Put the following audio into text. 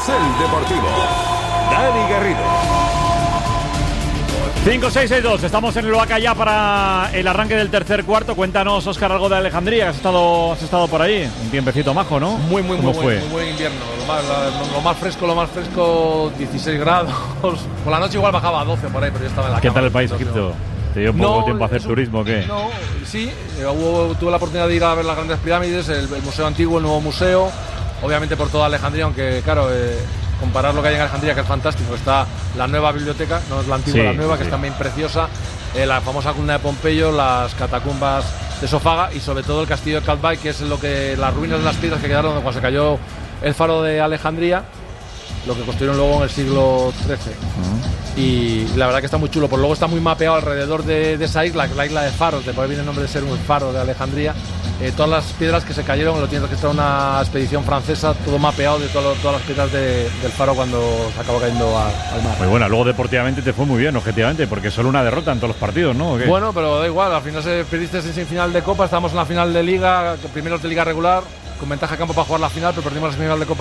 Carrusel Deportivo. Dani Garrido. 5-6-6-2, estamos en el Oaca ya para el arranque del tercer cuarto. Cuéntanos, Óscar, algo de Alejandría, que has estado por ahí. Un tiempecito majo, ¿no? Muy buen invierno. Lo más fresco, 16 grados. Por la noche igual bajaba a 12 por ahí, pero yo estaba en la cama. ¿Qué tal el país, Egipto? ¿Te dio poco tiempo a hacer turismo o qué? No, sí. Tuve la oportunidad de ir a ver las grandes pirámides, el museo antiguo, el nuevo museo. Obviamente por toda Alejandría, aunque claro... comparar lo que hay en Alejandría, que es fantástico. Está la nueva biblioteca, no es la antigua, la nueva, que es también preciosa, la famosa columna de Pompeyo, las catacumbas de Sofaga y sobre todo el castillo de Calvay, que es las ruinas de las piedras que quedaron cuando se cayó el faro de Alejandría, lo que construyeron luego en el siglo XIII. Y la verdad que está muy chulo, por luego está muy mapeado alrededor de esa isla, la isla de Faros, de por ahí viene el nombre de ser un faro de Alejandría. Todas las piedras que se cayeron, lo tiene registrado una expedición francesa, todo mapeado de todas las piedras del faro cuando se acabó cayendo al mar. Muy buena, luego deportivamente te fue muy bien, objetivamente, porque solo una derrota en todos los partidos, ¿no? Bueno, pero da igual, al final se perdiste en semifinal de Copa, estábamos en la final de Liga, primeros de Liga regular, con ventaja de campo para jugar la final, pero perdimos la semifinal de Copa